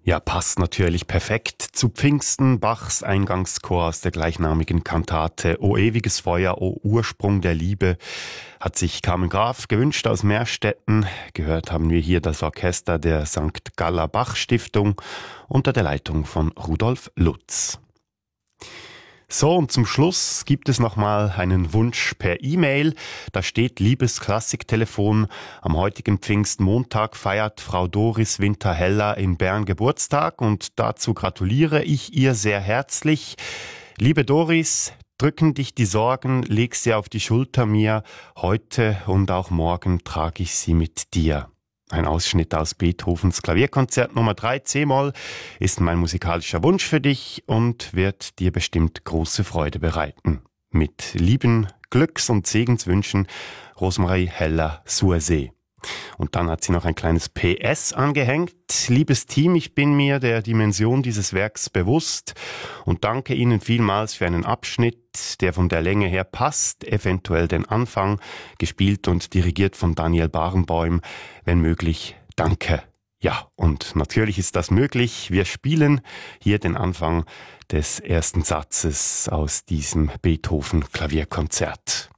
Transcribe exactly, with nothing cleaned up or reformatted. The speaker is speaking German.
Ja, passt natürlich perfekt zu Pfingsten, Bachs Eingangschor aus der gleichnamigen Kantate O ewiges Feuer, O Ursprung der Liebe, hat sich Carmen Graf gewünscht aus Meerstetten. Gehört haben wir hier das Orchester der Sankt Galler Bach Stiftung unter der Leitung von Rudolf Lutz. So, und zum Schluss gibt es nochmal einen Wunsch per E-Mail. Da steht: Liebes Klassiktelefon, am heutigen Pfingstmontag feiert Frau Doris Winterheller in Bern Geburtstag und dazu gratuliere ich ihr sehr herzlich. Liebe Doris, drücken dich die Sorgen, leg sie auf die Schulter mir. Heute und auch morgen trage ich sie mit dir. Ein Ausschnitt aus Beethovens Klavierkonzert Nummer drei C-Moll ist mein musikalischer Wunsch für dich und wird dir bestimmt große Freude bereiten. Mit lieben Glücks- und Segenswünschen, Rosemarie Heller-Sursee. Und dann hat sie noch ein kleines P S angehängt. Liebes Team, ich bin mir der Dimension dieses Werks bewusst und danke Ihnen vielmals für einen Abschnitt, der von der Länge her passt, eventuell den Anfang, gespielt und dirigiert von Daniel Barenboim. Wenn möglich, danke. Ja, und natürlich ist das möglich. Wir spielen hier den Anfang des ersten Satzes aus diesem Beethoven-Klavierkonzert.